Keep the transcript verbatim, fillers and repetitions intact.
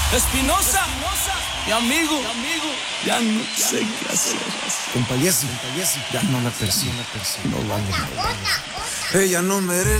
Espinosa, mi amigo, ya no sé qué hacer. Compayesi, ya no la persigo, no vale. Ella no merece